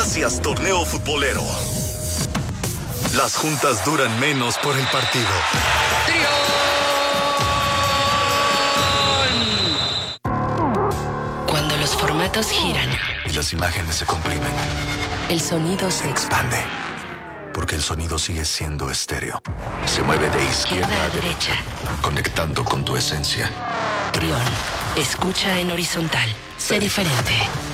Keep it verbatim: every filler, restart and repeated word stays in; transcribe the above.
Gracias, torneo futbolero. Las juntas duran menos por el partido. Cuando los formatos giran Y las imágenes se comprimen. el sonido se Se expande. Porque el sonido sigue siendo estéreo. Se mueve de izquierda izquierda a a derecha, derecha. conectando con tu esencia. Trión. Escucha en horizontal. Sé diferente.